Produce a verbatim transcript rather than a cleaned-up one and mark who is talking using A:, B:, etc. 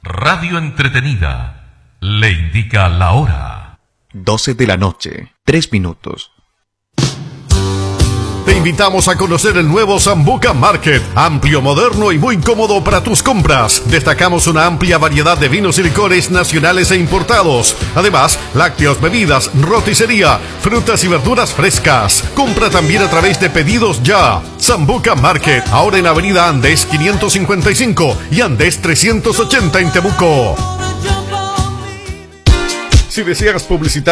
A: Radio entretenida le indica la hora.
B: doce de la noche, tres minutos.
C: Te invitamos a conocer el nuevo Sambuca Market, amplio, moderno y muy cómodo para tus compras. Destacamos una amplia variedad de vinos y licores nacionales e importados. Además, lácteos, bebidas, roticería, frutas y verduras frescas. Compra también a través de Pedidos Ya. Sambuca Market, ahora en Avenida Andes quinientos cincuenta y cinco y Andes trescientos ochenta en Temuco. Si deseas publicitar